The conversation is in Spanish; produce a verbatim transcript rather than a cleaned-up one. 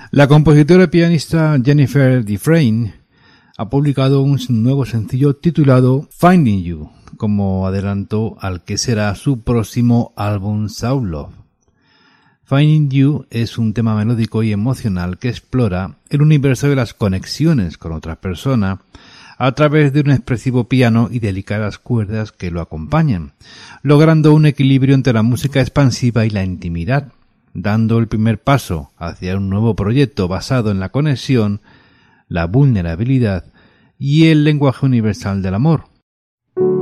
La compositora y pianista Jennifer Dufresne ha publicado un nuevo sencillo titulado Finding You, como adelanto al que será su próximo álbum Soul Love. Finding You es un tema melódico y emocional que explora el universo de las conexiones con otras personas a través de un expresivo piano y delicadas cuerdas que lo acompañan, logrando un equilibrio entre la música expansiva y la intimidad, dando el primer paso hacia un nuevo proyecto basado en la conexión, la vulnerabilidad y el lenguaje universal del amor.